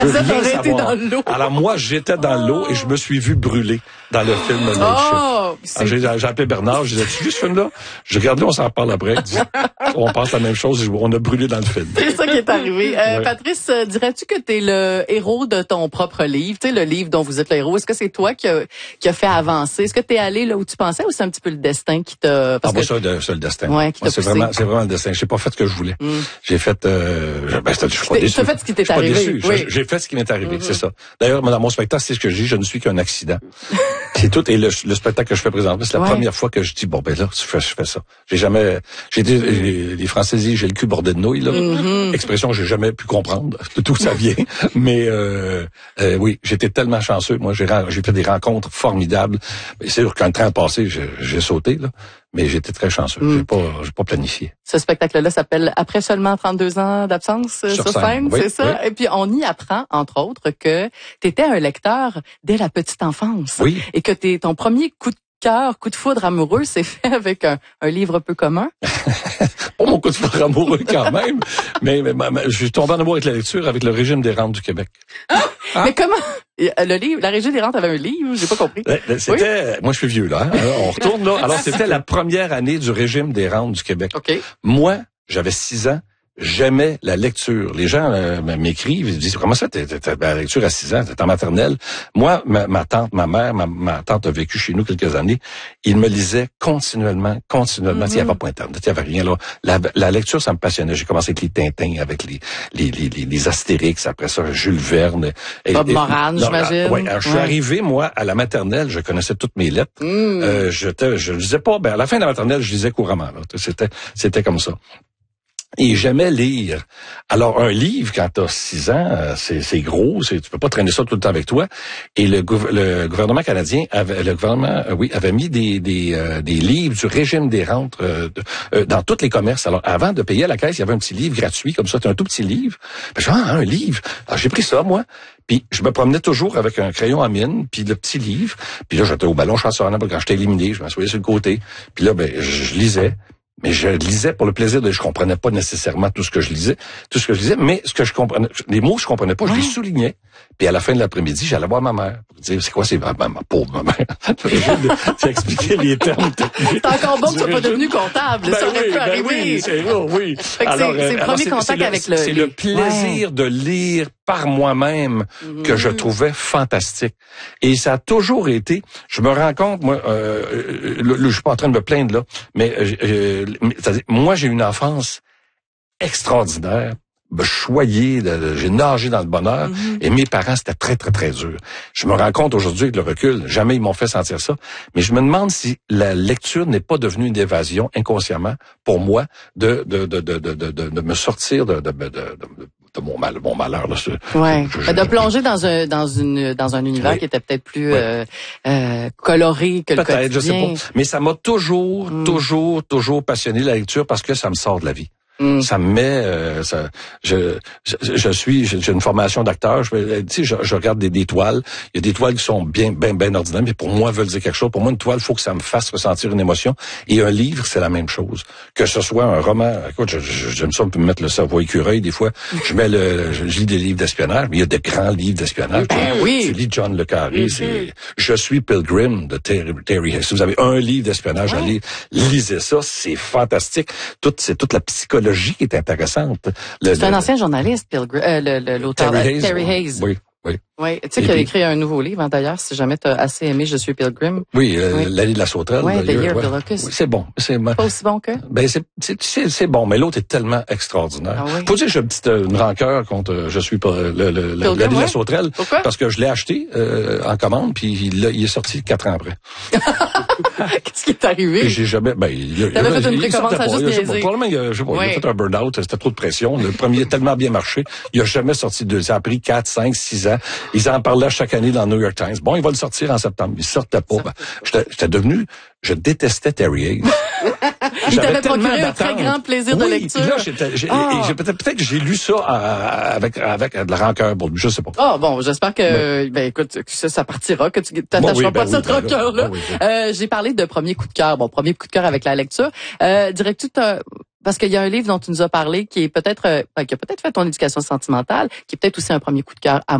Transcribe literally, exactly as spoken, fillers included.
veux Ça, rien t'aurais été savoir. dans l'eau. Alors moi, j'étais dans l'eau et je me suis vu brûler dans le film Night Shift. Oh, Alors, j'ai, j'ai appelé Bernard, je disais, tu vu ce film-là? Je regardais, on s'en reparle après. Il dit, on pense la même chose, on a brûlé dans le film. C'est ça qui est arrivé. Euh, Ouais. Patrice, euh, dirais-tu que tu es le héros de ton propre livre? Tu sais, le livre dont vous êtes le héros. Est-ce que c'est toi qui a, qui a fait avancer? Est-ce que tu es allé là où tu pensais ou c'est un petit peu le destin qui t'a... Ah, moi, que... ça, de- c'est le destin. Ouais, qui Moi, t'a c'est poussé. vraiment, c'est vraiment le destin. J'ai pas fait ce que je voulais. Mm. J'ai fait, euh, je- ben, je suis pas T'es- déçu. t'as fait ce qui t'est Je suis pas arrivé, déçu. oui. J'ai- J'ai fait ce qui m'est arrivé, Mm-hmm. c'est ça. D'ailleurs, dans mon spectacle, c'est ce que je dis, je ne suis qu'un accident. C'est tout. Et le, le spectacle que je fais présentement, c'est la Ouais. première fois que je dis, bon, ben là, je fais, je fais ça. J'ai jamais, j'ai été, j'ai- les Français disent, j'ai le cul bordé de nouilles, là. Mm-hmm. Expression que j'ai jamais pu comprendre d'où ça vient. Mais, euh, euh, oui, j'étais tellement chanceux. Moi, j'ai, ren- j'ai fait des rencontres formidables. C'est sûr qu'un train passé, j'ai, j'ai sauté, là. Mais j'étais très chanceux. Mm. J'ai pas, j'ai pas planifié. Ce spectacle-là s'appelle Après seulement trente-deux ans d'absence euh, Sur sur scène, scène, oui, c'est ça? oui. Et puis, on y apprend, entre autres, que tu étais un lecteur dès la petite enfance. Oui. Et que t'es, ton premier coup de cœur, coup de foudre amoureux, s'est fait avec un, un livre peu commun. Pas mon coup de foudre amoureux quand même, mais, mais, mais je suis tombé en amour avec la lecture, avec le régime des rentes du Québec. Hein? Mais comment? Le livre, la Régie des rentes avait un livre, j'ai pas compris. C'était, moi je suis vieux là, hein? Alors, on retourne là. Alors c'était la première année du régime des rentes du Québec. OK. Moi, j'avais six ans. J'aimais la lecture. Les gens euh, m'écrivent, ils disent, comment ça, t'es, t'es, t'es la lecture à six ans, t'es en maternelle. Moi, ma, ma tante, ma mère, ma, ma tante a vécu chez nous quelques années. Ils me lisaient continuellement, continuellement. Mm-hmm. Il n'y avait pas Internet, il n'y avait rien là. La, la lecture, ça me passionnait. J'ai commencé avec les Tintins, avec les les les, les, les Astérix, après ça, Jules Verne. Et, Bob et- Moran, non, j'imagine. Oui, je suis Ouais. arrivé, moi, à la maternelle, je connaissais toutes mes lettres. Mm. Euh, j'étais, je lisais pas, ben, à la fin de la maternelle, je lisais couramment, là. C'était, c'était comme ça. Et j'aimais lire. Alors, un livre, quand t'as six ans, euh, c'est, c'est gros, c'est, tu peux pas traîner ça tout le temps avec toi. Et le, gouv- le gouvernement canadien avait, le gouvernement, euh, oui, avait mis des, des, euh, des livres du régime des rentes euh, de- euh, dans tous les commerces. Alors, avant de payer à la caisse, il y avait un petit livre gratuit, comme ça, c'était un tout petit livre. Ben, je dis, ah, un livre. Alors, j'ai pris ça, moi. Puis, je me promenais toujours avec un crayon à mine, puis le petit livre. Puis là, j'étais au ballon chasseur, quand j'étais éliminé, je m'assoyais sur le côté. Puis là, ben, je, je lisais. Mais je lisais pour le plaisir de, je comprenais pas nécessairement tout ce que je lisais, tout ce que je lisais, mais ce que je comprenais, les mots que je comprenais pas, je les soulignais. Puis à la fin de l'après-midi, j'allais voir ma mère pour dire, c'est quoi, c'est ma, ma, ma pauvre ma mère. Tu expliqué les termes techniques. C'est encore bon que tu sois du pas régime. devenu comptable. Ben ça aurait oui, pu ben arriver. oui, c'est oh, oui. Fait que c'est- c'est le alors, premier c'est- contact c'est le- avec le- C'est les- le plaisir de lire par moi-même que je trouvais fantastique. Et ça a toujours été, je me rends compte, moi, euh, euh, le- le- je suis pas en train de me plaindre là, mais, euh, euh, mais, c'est-à-dire, moi j'ai une enfance extraordinaire, ben, choyée, de- de- j'ai nagé dans le bonheur, Mm-hmm. et mes parents c'était très très très dur. Je me rends compte aujourd'hui avec le recul, jamais ils m'ont fait sentir ça, mais je me demande si la lecture n'est pas devenue une évasion inconsciemment pour moi de de de de de de, de me sortir de de de, de, de de mon mal, mon malheur là. Je- Ouais. je- je- De plonger dans un dans une dans un univers Oui. qui était peut-être plus Oui. euh, euh, coloré que le Peut-être, je sais quotidien. pas. Mais ça m'a toujours, Mm. toujours, toujours passionné la lecture parce que ça me sort de la vie. Mm. Ça me met, euh, ça, je, je, je suis, j'ai j'ai une formation d'acteur. Je, tu sais, je, je regarde des, des toiles. Il y a des toiles qui sont bien, bien, bien ordinaires, mais pour moi, veulent dire quelque chose. Pour moi, une toile, il faut que ça me fasse ressentir une émotion. Et un livre, c'est la même chose. Que ce soit un roman, écoute, je, je, j'aime ça, on peut me mettre le cerveau écureuil des fois. Je mets le, je lis des livres d'espionnage, mais il y a de grands livres d'espionnage. Ben tu, oui. tu lis John le Carré, c'est Je suis Pilgrim de Terry, Terry Hayes. Si vous avez un livre d'espionnage à lire, lisez ça, c'est fantastique. Tout, c'est toute la psychologie qui est intéressante. Le- C'est un le- ancien journaliste, Pilgrim, euh, le- le- l'auteur Terry euh, Hayes. Terry ouais. Hayes. Oui, oui. Oui, tu sais Et qu'il a puis- écrit un nouveau livre, hein, d'ailleurs, si jamais tu as assez aimé Je suis Pilgrim. Oui, euh, Oui. l'allée de la sauterelle. Ouais, là, The il y a- Year of ouais. the Locust. Oui, c'est bon. C'est, Pas aussi bon que? ben, c'est, c'est, c'est, c'est bon, mais l'autre est tellement extraordinaire. Ah oui? Faut dire que j'ai une petite, euh, une rancœur contre, euh, je suis pas, le, le, le- Pilgrim, l'allée de ouais. la sauterelle. Pourquoi? Parce que je l'ai acheté, euh, en commande, puis il, il est sorti quatre ans après. Qu'est-ce qui est arrivé? Et j'ai jamais, ben, il, T'avais il- fait une il précommande, sortait ça a pas. juste Je sais pas, niaisé. probablement, il a, je sais pas, il a Oui. fait un burn-out, c'était trop de pression. Le premier a tellement bien marché. Il a jamais sorti de, ça a pris quatre, cinq, six ans. Ils en parlaient chaque année dans le New York Times. Bon, il va le sortir en septembre. Il sortait pas. Ben, j'étais, j'étais devenu, je détestais Terry Hayes. Il J'avais t'avait tellement procuré un très d'attentes. grand plaisir de Oui, lecture. puis là, j'étais, j'ai, Ah. et j'ai- peut-être, peut-être que j'ai lu ça euh, avec, avec de la rancœur pour lui, je sais pas. Ah bon, j'espère que ben écoute que ça, ça partira, que tu t'attacheras Bon, oui, pas ben de cette oui, ben là, rancœur là. ben oui, ben. Euh, j'ai parlé de premier coup de cœur. Bon, premier coup de cœur avec la lecture. Euh, dirais-tu t'as Parce qu'il y a un livre dont tu nous as parlé qui est peut-être, euh, qui a peut-être fait ton éducation sentimentale, qui est peut-être aussi un premier coup de cœur à